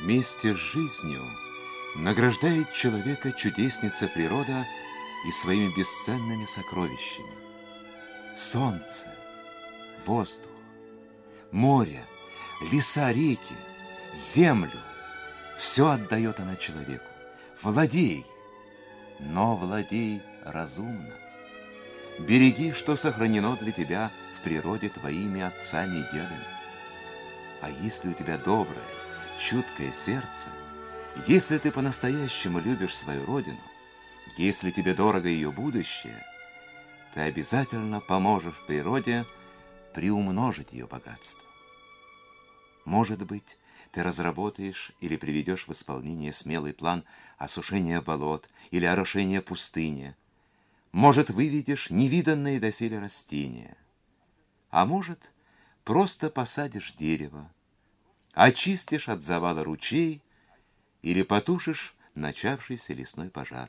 Вместе с жизнью награждает человека чудесница природа и своими бесценными сокровищами. Солнце, воздух, море, леса, реки, землю — все отдает она человеку. Владей, но владей разумно. Береги, что сохранено для тебя в природе твоими отцами и дедами. А если у тебя доброе, чуткое сердце, если ты по-настоящему любишь свою родину, если тебе дорого ее будущее, ты обязательно поможешь природе приумножить ее богатство. Может быть, ты разработаешь или приведешь в исполнение смелый план осушения болот или орошения пустыни. Может, выведешь невиданные доселе растения. А может, просто посадишь дерево, очистишь от завала ручей или потушишь начавшийся лесной пожар.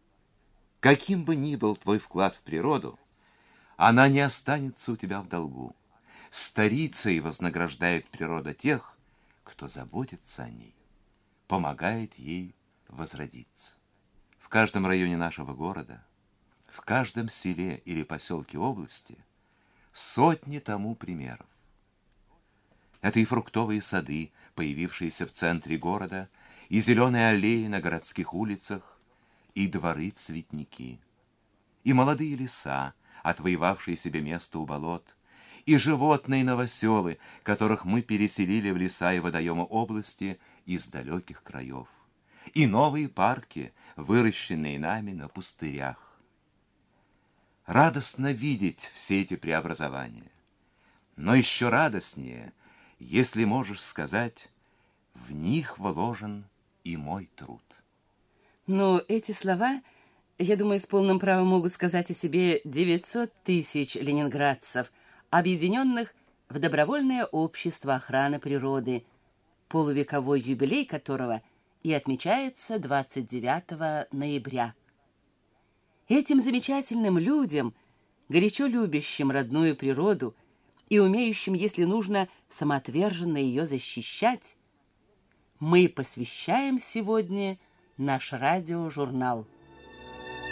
Каким бы ни был твой вклад в природу, она не останется у тебя в долгу. Старицей вознаграждает природа тех, кто заботится о ней, помогает ей возродиться. В каждом районе нашего города, в каждом селе или поселке области сотни тому примеров. Это и фруктовые сады, появившиеся в центре города, и зеленые аллеи на городских улицах, и дворы-цветники, и молодые леса, отвоевавшие себе место у болот, и животные новоселы, которых мы переселили в леса и водоемы области из далеких краев, и новые парки, выращенные нами на пустырях. Радостно видеть все эти преобразования, но еще радостнее, если можешь сказать, в них вложен и мой труд. Но эти слова, я думаю, с полным правом могут сказать о себе 900 тысяч ленинградцев, объединенных в добровольное общество охраны природы, полувековой юбилей которого и отмечается 29 ноября. Этим замечательным людям, горячо любящим родную природу и умеющим, если нужно, самоотверженно ее защищать, мы посвящаем сегодня наш радиожурнал.